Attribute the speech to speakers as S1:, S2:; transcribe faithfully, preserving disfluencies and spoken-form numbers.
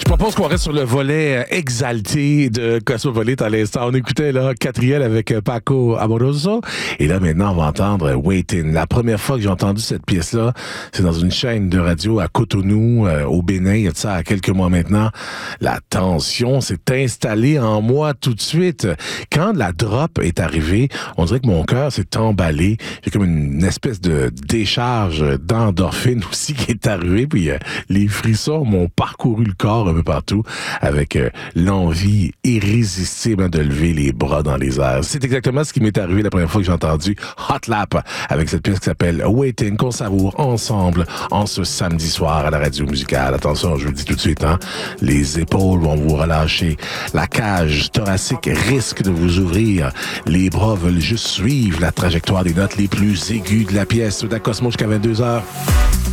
S1: propose qu'on reste sur le volet exalté de Cosmopolite à l'instant. On écoutait là Catriel avec Paco Amoroso. Et là, maintenant, on va entendre Waiting. La première fois que j'ai entendu cette pièce-là, c'est dans une chaîne de radio à Cotonou, euh, au Bénin. Il y a de ça à quelques mois maintenant. La tension s'est installée en moi tout de suite. Quand la drop est arrivée, on dirait que mon cœur s'est emballé. J'ai comme une espèce de décharge d'endorphine aussi qui est arrivée. Puis euh, les frissons m'ont parcouru le corps un peu partout avec euh, l'envie irrésistible de lever les bras dans les airs. C'est exactement ce qui m'est arrivé la première fois que j'ai entendu Hot Lap avec cette pièce qui s'appelle Waiting, qu'on savoure ensemble en ce samedi soir à la radio musicale. Attention, je vous le dis tout de suite, hein, les épaules vont vous relâcher. La cage thoracique risque de vous ouvrir. Les bras veulent juste suivre la trajectoire des notes les plus aiguës de la pièce. De la Cosmo jusqu'à vingt-deux heures.